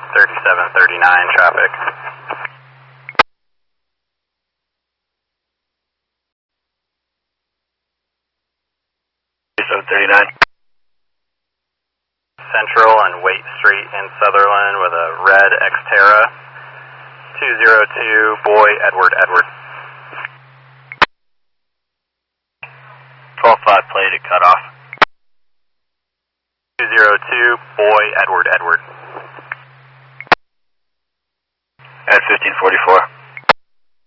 3739 traffic. 3739. Central and Waite Street in Sutherland with a red Xterra. 202 Boy Edward Edward. 12-5 play to cut off. 202 Boy Edward Edward. At 1544.